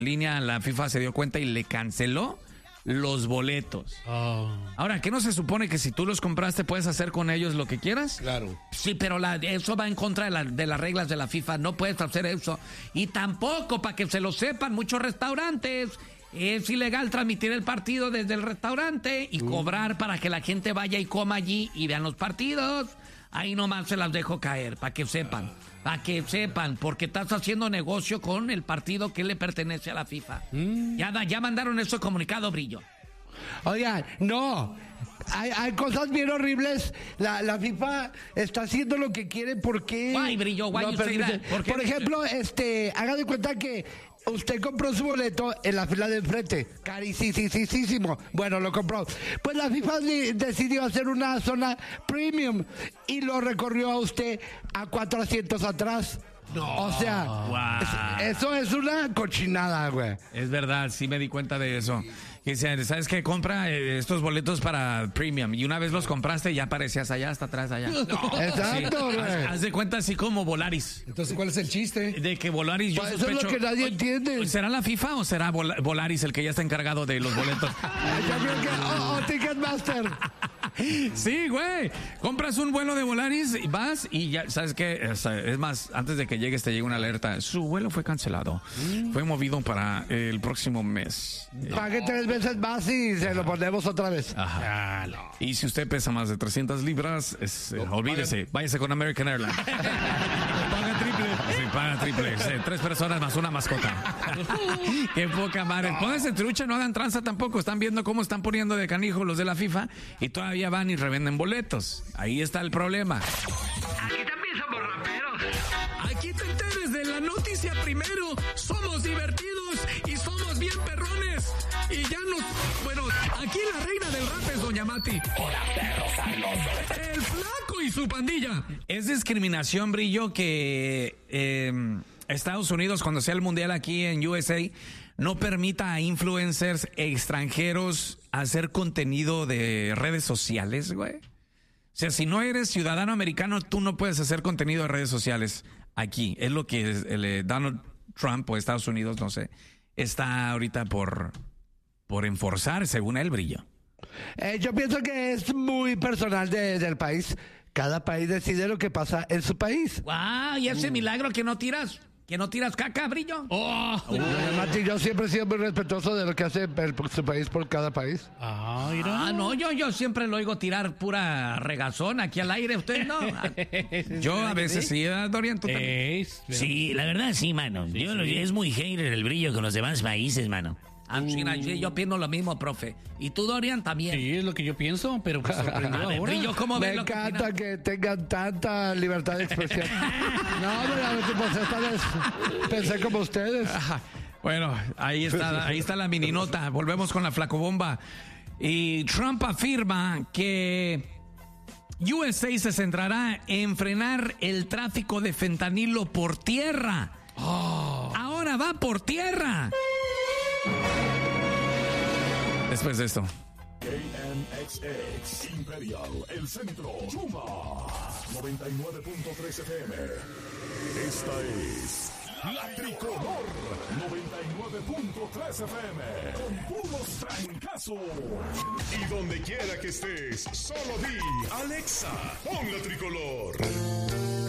línea la FIFA se dio cuenta y le canceló los boletos. Ahora, ¿qué no se supone que si tú los compraste puedes hacer con ellos lo que quieras? Claro. Sí, pero eso va en contra de las reglas de la FIFA. No puedes hacer eso. Y tampoco, para que se lo sepan, muchos restaurantes, es ilegal transmitir el partido desde el restaurante y cobrar para que la gente vaya y coma allí y vean los partidos. Ahí nomás se las dejo caer, para que sepan. Para que sepan, porque estás haciendo negocio con el partido que le pertenece a la FIFA. Ya mandaron eso comunicado, Brillo. Oigan, no. Hay cosas bien horribles. La FIFA está haciendo lo que quiere porque... Guay, Brillo, guay. Por ejemplo, haga de cuenta que usted compró su boleto en la fila de enfrente. Carísimo. Bueno, lo compró. Pues la FIFA decidió hacer una zona premium y lo recorrió a usted a 4 asientos atrás. No. O sea, eso es una cochinada, güey. Es verdad, sí me di cuenta de eso. Y ¿sabes qué? Compra estos boletos para premium. Y una vez los compraste, ya aparecías allá, hasta atrás, allá. No, exacto, güey. Haz de cuenta así como Volaris. Entonces, ¿cuál es el chiste? De que Volaris, yo sospecho... Eso es lo que nadie entiende. ¿Será la FIFA o será Volaris el que ya está encargado de los boletos? Yo creo que... Ticketmaster. Sí, güey. Compras un vuelo de Volaris, vas y ya, ¿sabes qué? Es más, antes de que llegues te llega una alerta. Su vuelo fue cancelado. Fue movido para el próximo mes. Pague 3 veces más y se lo ponemos otra vez. Ajá. Y si usted pesa más de 300 libras, olvídese. Váyase con American Airlines. Paga triple. Sí, paga triple. Sí, 3 personas más una mascota. Qué poca madre. Pónganse trucha, no hagan tranza tampoco. Están viendo cómo están poniendo de canijo los de la FIFA y todavía van y revenden boletos. Ahí está el problema. Aquí también somos raperos. Aquí te enteres de la noticia primero. Somos divertidos y somos bien perrones. Y ya bueno, aquí la reina del rap es Doña Mati. Hola, perros. El Flaco y su pandilla. Es discriminación, Brillo, que Estados Unidos, cuando sea el mundial aquí en USA, no permita a influencers extranjeros hacer contenido de redes sociales, güey. O sea, si no eres ciudadano americano, tú no puedes hacer contenido de redes sociales aquí. Es lo que Donald Trump o Estados Unidos, no sé, está ahorita por enforzar, según él, Brillo. Yo pienso que es muy personal del país. Cada país decide lo que pasa en su país. ¡Wow! ¿Y ese milagro que no tiras? ¿Que no tiras caca, Brillo? Mati, yo siempre he sido muy respetuoso de lo que hace su país por cada país. No, yo siempre lo oigo tirar pura regazón aquí al aire, usted no. Yo a veces sí, Dorian, tú también. Sí, la verdad sí, mano. Es muy hater el Brillo con los demás países, mano. Yo opino lo mismo, profe. Y tú, Dorian, también. Sí, es lo que yo pienso, pero pues sorprendió ahora. Brillo, ¿cómo ves? Me encanta que tengan tanta libertad de expresión. No, pero pues esta vez pensé como ustedes. Bueno, ahí está la mini nota. Volvemos con la flacobomba. Y Trump afirma que USA se centrará en frenar el tráfico de fentanilo por tierra. Ahora va por tierra. Después de esto. KNXX Imperial, el centro, Chuma 99.3 FM. Esta es La Tricolor 99.3 FM. Con puros trancazos. Y donde quiera que estés, solo di Alexa, pon La Tricolor.